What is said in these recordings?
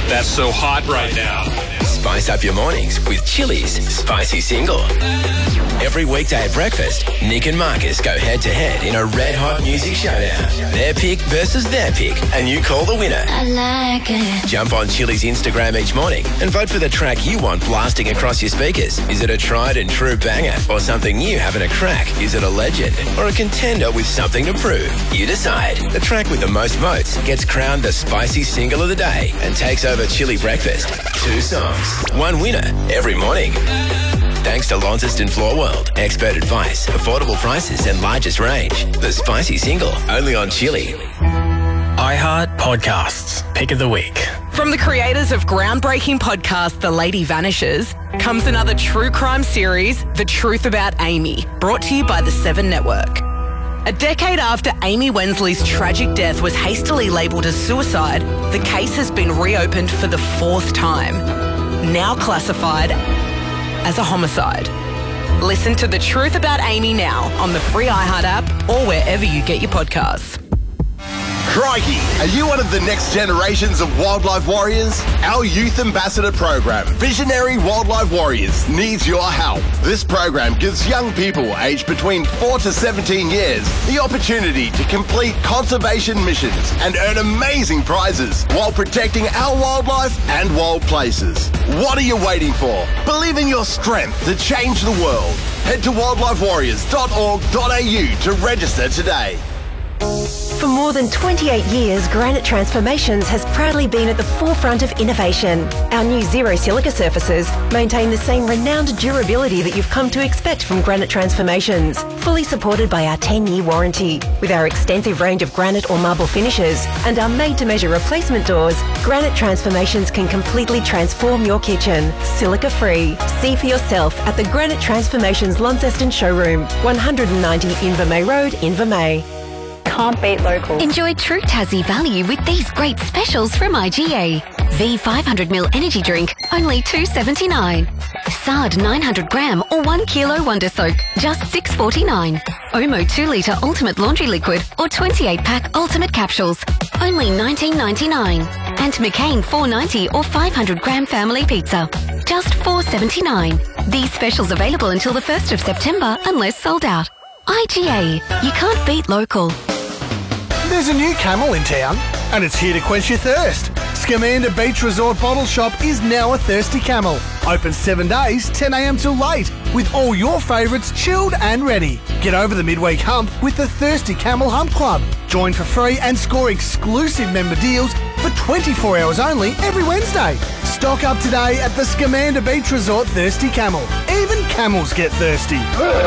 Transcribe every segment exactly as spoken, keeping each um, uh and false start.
That's so hot right now. Spice up your mornings with Chili's Spicy Single. Every weekday at breakfast, Nick and Marcus go head-to-head in a red-hot music showdown. Their pick versus their pick, and you call the winner. I like it. Jump on Chili's Instagram each morning and vote for the track you want blasting across your speakers. Is it a tried and true banger or something new having a crack? Is it a legend or a contender with something to prove? You decide. The track with the most votes gets crowned the Spicy Single of the day and takes over Chili Breakfast. Two songs, one winner every morning. Thanks to Launceston Floor World. Expert advice, affordable prices and largest range. The Spicy Single, only on Chili. iHeart Podcasts, Pick of the Week. From the creators of groundbreaking podcast The Lady Vanishes comes another true crime series, The Truth About Amy, brought to you by the Seven Network. A decade after Amy Wensley's tragic death was hastily labelled as suicide, the case has been reopened for the fourth time, now classified as a homicide. Listen to The Truth About Amy now on the free iHeart app or wherever you get your podcasts. Crikey, are you one of the next generations of wildlife warriors? Our Youth Ambassador program, Visionary Wildlife Warriors, needs your help. This program gives young people aged between four to seventeen years the opportunity to complete conservation missions and earn amazing prizes while protecting our wildlife and wild places. What are you waiting for? Believe in your strength to change the world. Head to wildlife warriors dot org dot a u to register today. For more than twenty-eight years, Granite Transformations has proudly been at the forefront of innovation. Our new zero silica surfaces maintain the same renowned durability that you've come to expect from Granite Transformations, fully supported by our ten-year warranty. With our extensive range of granite or marble finishes and our made-to-measure replacement doors, Granite Transformations can completely transform your kitchen, silica-free. See for yourself at the Granite Transformations Launceston showroom, one ninety Invermay Road, Invermay. Can't beat local. Enjoy true Tassie value with these great specials from I G A. V five hundred milliliter energy drink, only two seventy-nine. Sard nine hundred gram or one kilo Wonder Soap, just six forty-nine. Omo two litre Ultimate Laundry Liquid or twenty-eight pack Ultimate Capsules, only nineteen ninety-nine. And McCain four ninety or five hundred gram Family Pizza, just four seventy-nine. These specials available until the first of September unless sold out. I G A, you can't beat local. There's a new Camel in town, and it's here to quench your thirst. Scamander Beach Resort Bottle Shop is now a Thirsty Camel. Open seven days, ten a m till late, with all your favourites chilled and ready. Get over the midweek hump with the Thirsty Camel Hump Club. Join for free and score exclusive member deals for twenty-four hours only every Wednesday. Stock up today at the Scamander Beach Resort Thirsty Camel. Even camels get thirsty.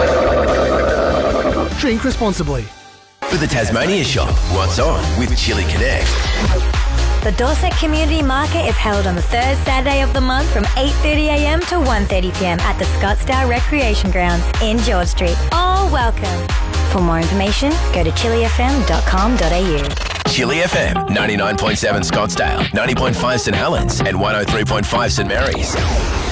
Drink responsibly. For the Tasmania Shop, what's on with Chili Connect? The Dorset Community Market is held on the third Saturday of the month from eight thirty a m to one thirty p m at the Scottsdale Recreation Grounds in George Street. All welcome. For more information, go to chili f m dot com dot a u. Chili F M, ninety-nine point seven Scottsdale, ninety point five St Helens and one oh three point five St Mary's.